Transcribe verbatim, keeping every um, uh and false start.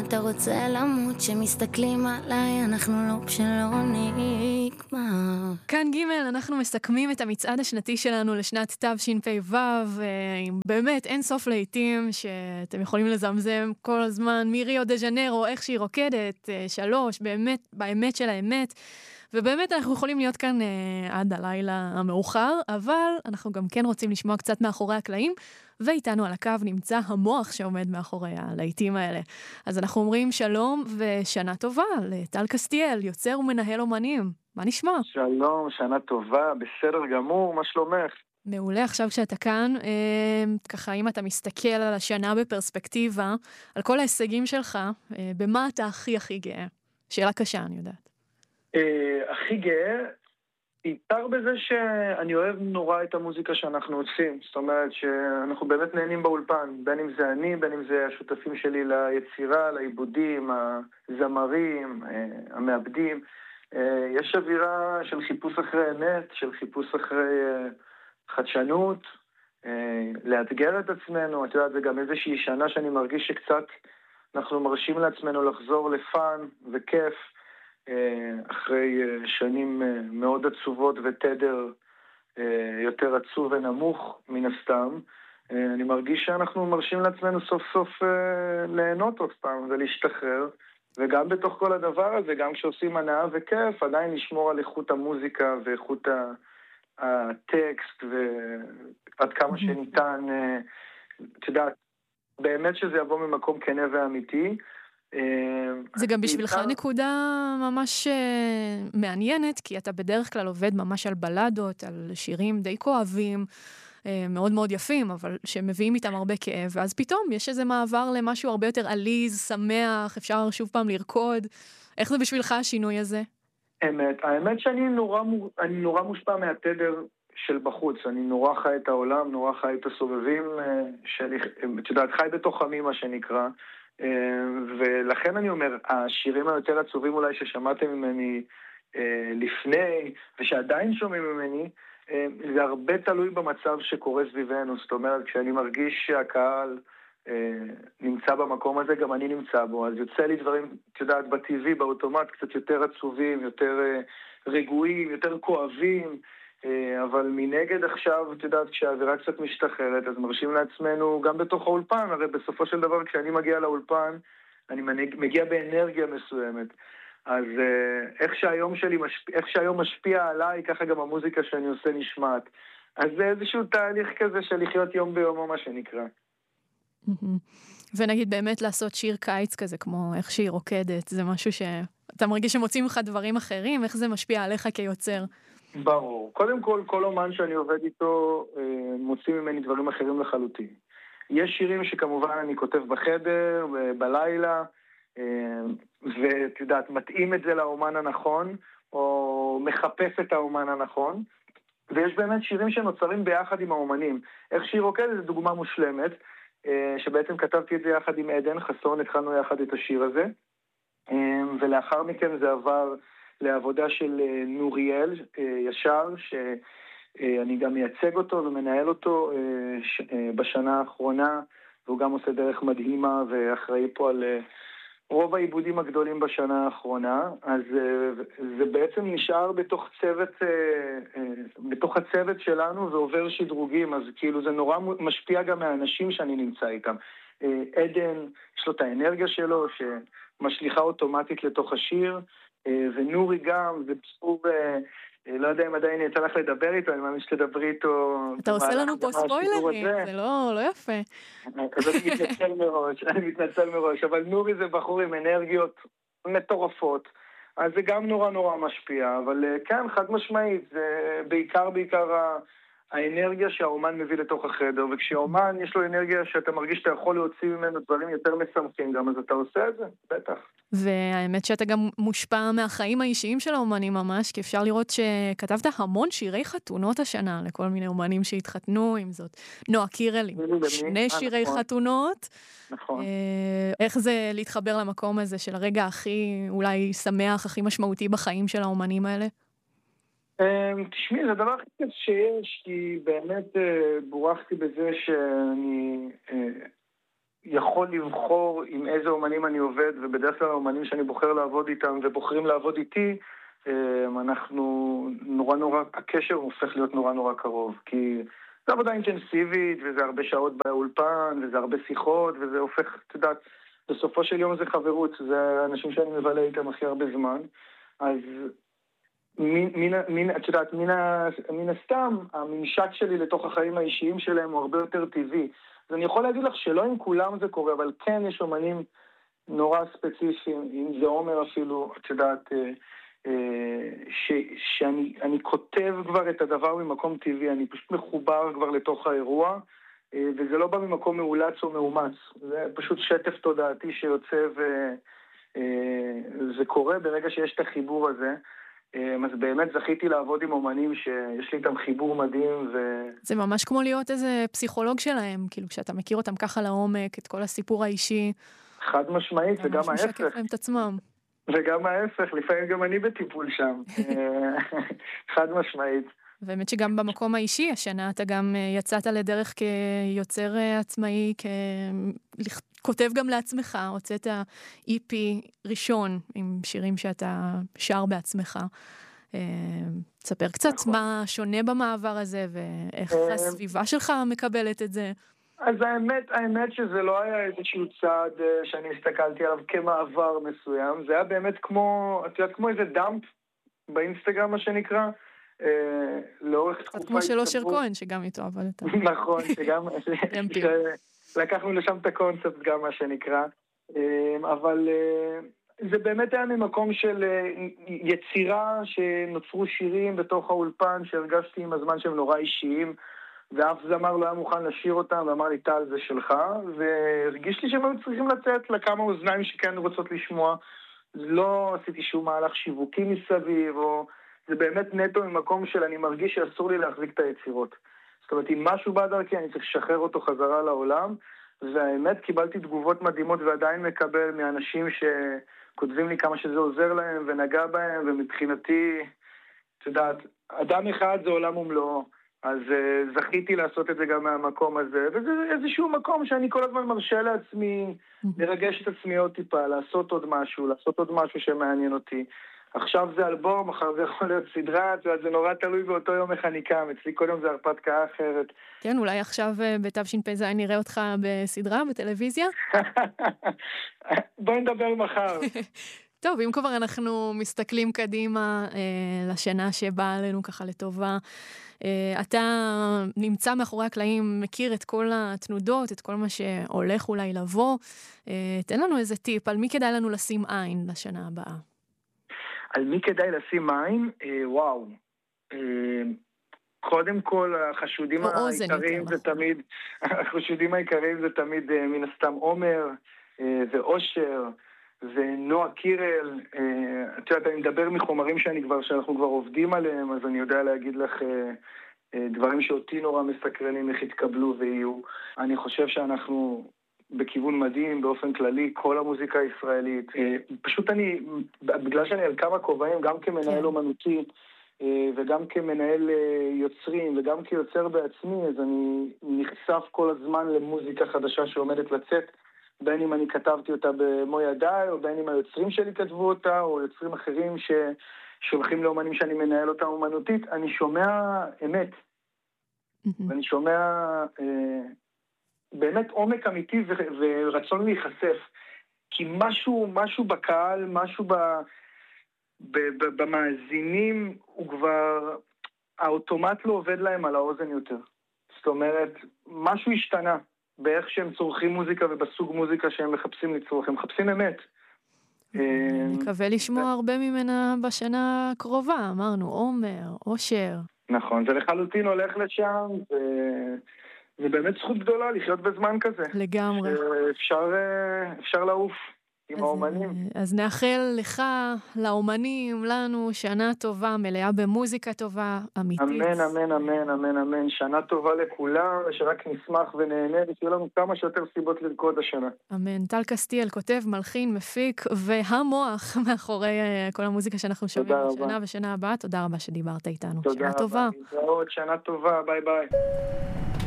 אתה רוצה למות שמסתכלים עליי, אנחנו לא בשלא נגמר. כאן ג' אנחנו מסכמים את המצעד השנתי שלנו לשנת תשפ"ו, עם באמת אין סוף לעיתים שאתם יכולים לזמזם כל הזמן, מריו דה ז'נרו, איך שהיא רוקדת, שלוש, באמת, באמת של האמת, ובאמת אנחנו יכולים להיות כאן אה, עד הלילה המאוחר, אבל אנחנו גם כן רוצים לשמוע קצת מאחורי הקלעים, ואיתנו על הקו נמצא המוח שעומד מאחורי הלהיטים האלה. אז אנחנו אומרים שלום ושנה טובה לטל קסטיאל, יוצר ומנהל אומנים. מה נשמע? שלום, שנה טובה, בסדר גמור, מה שלומך? מעולה, עכשיו כשאתה כאן, אה, ככה אם אתה מסתכל על השנה בפרספקטיבה, על כל ההישגים שלך, אה, במה אתה הכי הכי גאה? שאלה קשה, אני יודעת. אה, הכי גאה, בעיקר בזה שאני אוהב נורא את המוזיקה שאנחנו עושים, זאת אומרת שאנחנו באמת נהנים באולפן, בין אם זה אני, בין אם זה השותפים שלי ליצירה, לעיבודים, הזמרים, אה, המעבדים. אה, יש אווירה של חיפוש אחרי אמת, של חיפוש אחרי אה, חדשנות, אה, לאתגר את עצמנו. את יודעת, זה גם איזושהי שנה שאני מרגיש שקצת אנחנו מרשים לעצמנו לחזור לפן וכיף, אחרי שנים מאוד עצובות ותדר יותר עצוב ונמוך מן הסתם. אני מרגיש שאנחנו מרשים לעצמנו סוף סוף ליהנות עוד פעם ולהשתחרר, וגם בתוך כל הדבר הזה, גם כשעושים הנאה וכיף, עדיין לשמור על איכות המוזיקה ואיכות הטקסט, ועד כמה שניתן, את יודעת, באמת שזה יבוא ממקום כנה ואמיתי. זה גם בשבילך נקודה ממש מעניינת, כי אתה בדרך כלל עובד ממש על בלדות, על שירים די כואבים, מאוד מאוד יפים, אבל שמביאים איתם הרבה כאב, ואז פתאום יש איזה מעבר למשהו הרבה יותר עליז, שמח, אפשר שוב פעם לרקוד. איך זה בשבילך השינוי הזה? האמת, האמת שאני נורא, אני נורא מושפע מהתדר של בחוץ, אני נורא חי את העולם, נורא חי את הסובבים, שלי, את יודעת, חי בתוך עמי מה שנקרא, ולכן אני אומר, השירים היותר עצובים אולי ששמעתם ממני לפני, ושעדיין שומעים ממני, זה הרבה תלוי במצב שקורה סביבנו. זאת אומרת, כשאני מרגיש שהקהל נמצא במקום הזה, גם אני נמצא בו, אז יוצא לי דברים, את יודעת, בטבעי, באוטומט, קצת יותר עצובים, יותר רגועים, יותר כואבים, אבל מנגד עכשיו, את יודעת, כשהאווירה קצת משתחררת, אז מרשים לעצמנו גם בתוך האולפן. הרי בסופו של דבר, כשאני מגיע לאולפן, אני מגיע באנרגיה מסוימת. אז איך שהיום שלי משפיע, איך שהיום משפיע עליי, ככה גם המוזיקה שאני עושה נשמעת. אז זה איזשהו תהליך כזה של לחיות יום ביומו, מה שנקרא. ונגיד באמת לעשות שיר קיץ כזה, כמו איך שהיא רוקדת, זה משהו שאתה מרגיש שמוצאים לך דברים אחרים, איך זה משפיע עליך כיוצר? ברור. קודם כל, כל אומן שאני עובד איתו מוציא ממני דברים אחרים לחלוטין. יש שירים שכמובן אני כותב בחדר, בלילה, ואת יודעת, מתאים את זה לאומן הנכון, או מחפש את האומן הנכון, ויש באמת שירים שנוצרים ביחד עם האומנים. איך שהיא רוקדת זו דוגמה מושלמת, שבעצם כתבתי את זה יחד עם עדן חסון, התחלנו יחד את השיר הזה, ולאחר מכן זה עבר לעבודה של נוריאל ישר, שאני גם מייצג אותו ומנהל אותו בשנה האחרונה, והוא גם עושה דרך מדהימה ואחראי פה על רוב העיבודים הגדולים בשנה האחרונה. אז זה בעצם נשאר בתוך צוות, בתוך הצוות שלנו ועובר שדרוגים, אז כאילו זה נורא משפיע גם מהאנשים שאני נמצא איתם. עדן, יש לו את האנרגיה שלו שמשליחה אוטומטית לתוך השיר, ונורי גם, זה בסור, לא יודע אם עדיין יצא לך לדבר איתו, אני מאמין שתדברי איתו. אתה עושה לנו פה ספוילרים, זה לא יפה. אז אני מתנצל מראש, אני מתנצל מראש, אבל נורי זה בחור עם אנרגיות מטורפות, אז זה גם נורא נורא משפיע, אבל כן, חד משמעית, זה בעיקר בעיקר האנרגיה שהאומן מביא לתוך החדר, וכשהאומן יש לו אנרגיה שאתה מרגיש שאתה יכול להוציא ממנו דברים יותר משמחים גם, אז אתה עושה את זה, בטח. והאמת שאתה גם מושפע מהחיים האישיים של האומנים ממש, כי אפשר לראות שכתבת המון שירי חתונות השנה לכל מיני אומנים שהתחתנו, עם זאת נועה קירל, עם שני שירי חתונות. נכון. איך זה להתחבר למקום הזה של הרגע הכי אולי שמח, הכי משמעותי בחיים של האומנים האלה? תשמעי, זה הדבר הכי כיף שיש, כי באמת בורחתי בזה שאני יכול לבחור עם איזה אומנים אני עובד, ובדרך כלל האומנים שאני בוחר לעבוד איתם ובוחרים לעבוד איתי, אנחנו נורא נורא, הקשר הופך להיות נורא נורא קרוב, כי זה עבודה אינטנסיבית, וזה הרבה שעות באולפן, וזה הרבה שיחות, וזה הופך, את יודעת, בסופו של יום זה חברות, זה אנשים שאני מבלה איתם הכי הרבה זמן, אז מן, מן, את יודעת, מן, מן הסתם, הממשק שלי לתוך החיים האישיים שלהם הוא הרבה יותר טבעי. אז אני יכול להגיד לך שלא עם כולם זה קורה, אבל כן יש אומנים נורא ספציפיים, אם זה עומר אפילו, את יודעת, ש, שאני אני כותב כבר את הדבר ממקום טבעי, אני פשוט מחובר כבר לתוך האירוע, וזה לא בא ממקום מאולץ או מאומץ, זה פשוט שטף תודעתי שיוצא וזה קורה ברגע שיש את החיבור הזה. אז באמת זכיתי לעבוד עם אומנים שיש לי איתם חיבור מדהים. ו... זה ממש כמו להיות איזה פסיכולוג שלהם, כאילו כשאתה מכיר אותם ככה לעומק, את כל הסיפור האישי. חד משמעית, וגם ההפך. ממש משקף להם את עצמם. וגם ההפך, לפעמים גם אני בטיפול שם. חד משמעית. באמת שגם במקום האישי, השנה אתה גם יצאת לדרך כיוצר עצמאי, ככותב גם לעצמך, הוצאת אי פי ראשון עם שירים שאתה שר בעצמך. תספר קצת מה שונה במעבר הזה, ואיך הסביבה שלך מקבלת את זה. אז האמת, האמת שזה לא היה איזשהו צעד שאני הסתכלתי עליו כמעבר מסוים, זה היה באמת כמו, את יודעת, כמו איזה דאמפ באינסטגרם, מה שנקרא, לאורך תקופה... כמו של אושר כהן, שגם איתו עבדת. נכון, שגם... לקחנו לשם את הקונספט גם, מה שנקרא, אבל זה באמת היה ממקום של יצירה שנוצרו שירים בתוך האולפן, שהרגשתי עם הזמן שהם נורא אישיים, ואף זמר לא היה מוכן לשיר אותם, ואמר לי, טל, זה שלך, והרגיש לי שהם היו צריכים לצאת לכמה אוזניים שכן רוצות לשמוע. לא עשיתי שום מהלך שיווקי מסביב, או... זה באמת נטו ממקום של אני מרגיש שאסור לי להחזיק את היצירות. זאת אומרת, אם משהו בא דרכי, אני צריך לשחרר אותו חזרה לעולם, והאמת, קיבלתי תגובות מדהימות ועדיין מקבל מאנשים שכותבים לי כמה שזה עוזר להם ונגע בהם, ומבחינתי, את יודעת, אדם אחד זה עולם ומלואו. אז uh, זכיתי לעשות את זה גם מהמקום הזה, וזה איזשהו מקום שאני כל הזמן מרשה לעצמי לרגש את עצמי עוד טיפה, לעשות עוד משהו, לעשות עוד משהו שמעניין אותי. עכשיו זה אלבום, אחר זה יכול להיות סדרה, זה נורא תלוי באותו יום איך אני קם, אצלי כל יום זה הרפתקה אחרת. כן, אולי עכשיו בתשפ"ז נראה אותך בסדרה, בטלוויזיה? בואי נדבר מחר. טוב, אם כבר אנחנו מסתכלים קדימה אה, לשנה שבאה עלינו ככה לטובה, אה, אתה נמצא מאחורי הקלעים, מכיר את כל התנודות, את כל מה שהולך אולי לבוא. אה, תן לנו איזה טיפ על מי כדאי לנו לשים עין לשנה הבאה. על מי כדאי לשים עין? אה, וואו. אה, קודם כל, החשודים העיקריים זה תמיד, החשודים העיקריים זה תמיד אה, מן הסתם עומר אה, ואושר, ונועה קירל. את יודעת, אני מדבר מחומרים שאני כבר, שאנחנו כבר עובדים עליהם, אז אני יודע להגיד לך דברים שאותי נורא מסקרנים, איך יתקבלו ויהיו. אני חושב שאנחנו בכיוון מדהים באופן כללי, כל המוזיקה הישראלית. פשוט אני, בגלל שאני על כמה כובעים, גם כמנהל אומנותי, וגם כמנהל יוצרים, וגם כיוצר בעצמי, אז אני נחשף כל הזמן למוזיקה חדשה שעומדת לצאת, בין אם אני כתבתי אותה במו ידיי, או בין אם היוצרים שלי כתבו אותה, או יוצרים אחרים ששולחים לאומנים שאני מנהל אותה אומנותית, אני שומע אמת. Mm-hmm. ואני שומע אה, באמת עומק אמיתי ו- ורצון להיחשף. כי משהו, משהו בקהל, משהו ב- ב- ב- במאזינים, הוא כבר, האוטומט לא עובד להם על האוזן יותר. זאת אומרת, משהו השתנה. באיך שהם צורכים מוזיקה ובסוג מוזיקה שהם מחפשים לצורך, הם מחפשים אמת. נקווה לשמוע הרבה ממנה בשנה הקרובה, אמרנו, עומר, אושר. נכון, זה לחלוטין הולך לשם, זה באמת זכות גדולה לחיות בזמן כזה. לגמרי. אפשר לעוף עם האומנים. אז נאחל לך, לאומנים, לנו, שנה טובה, מלאה במוזיקה טובה, אמיתית. אמן, אמן, אמן, אמן, אמן. שנה טובה לכולם, ושרק נשמח ונהנה, ושיהיו לנו כמה שיותר סיבות לרקוד השנה. אמן. טל קסטיאל, כותב, מלחין, מפיק, והמוח מאחורי כל המוזיקה שאנחנו שומעים בשנה ושנה הבאה. תודה רבה שדיברת איתנו. שנה טובה. תודה רבה. שנה טובה, ביי ביי.